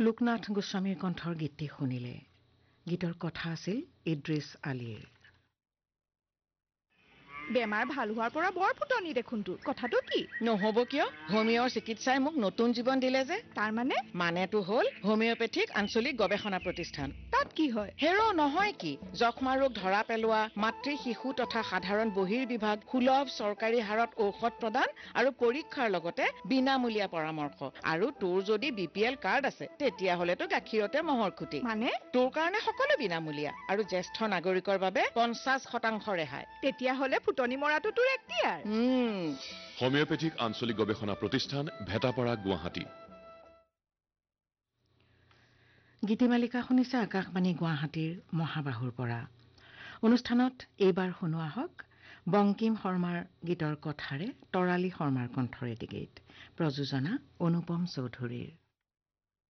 লোকনাথ গোস্বামীৰ কণ্ঠৰ গীতটি শুনিলে। গীতৰ কথা আছিল ইদ্ৰিছ আলীৰ। বেমাৰ ভাল হোৱাৰ পৰা বৰ ফুটনি দেখোন তোৰ। কথাটো কি? নহ'ব কিয়? হোমিঅ'ৰ চিকিৎসাই মোক নতুন জীৱন দিলে যে। তাৰ মানেটো হ'ল হোমিঅ'পেথিক আঞ্চলিক গৱেষণা প্ৰতিষ্ঠান। তাত কি হয়? হেৰ' নহয় কি, যক্ষ্মা ৰোগ ধৰা পেলোৱা, মাতৃ শিশু তথা সাধাৰণ বহিৰ্বিভাগ, সুলভ চৰকাৰী হাৰত ঔষধ প্ৰদান আৰু পৰীক্ষাৰ লগতে বিনামূলীয়া পৰামৰ্শ। আৰু তোৰ যদি BPL কাৰ্ড আছে তেতিয়াহ'লেতো গাখীৰতে মহৰ খুটি। তোৰ কাৰণে সকলো বিনামূলীয়া আৰু জ্যেষ্ঠ নাগৰিকৰ বাবে 50% ৰেহাই। তেতিয়াহ'লে ফুটনি মৰাটো তোৰ এক্তিয়াৰ। হোমিঅ'পেথিক আঞ্চলিক গৱেষণা প্ৰতিষ্ঠান, ভেটাপাৰা, গুৱাহাটী। গীতিমালিকা শুনিছে আকাশবাণী গুৱাহাটীৰ মহাবাহুৰ পৰা। অনুষ্ঠানত এইবাৰ শুনোৱা হওক বংকিম শৰ্মাৰ গীতৰ কথাৰে তৰালী শৰ্মাৰ কণ্ঠৰে এটি গীত। প্ৰযোজনা অনুপম চৌধুৰীৰ।